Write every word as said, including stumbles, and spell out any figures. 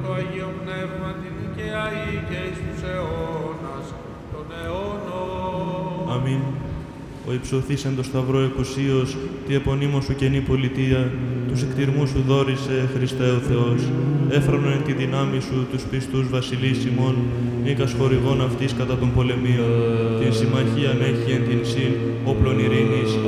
το Αγίο Πνεύμα την οικαιαή και εις τους αιώνας των αιώνων. Αμήν. Ο υψωθής εν το Σταυρό εκουσίως, τη επωνύμω σου καινή πολιτεία, τους εκτιρμούς σου δόρισε, Χριστέ ο Θεός. Έφρανον εν τη δυνάμει σου τους πιστούς βασιλείς ημών, νίκας χορηγών αυτής κατά των πολεμίων. Την συμμαχίαν έχει εν την συν, όπλων ειρήνης,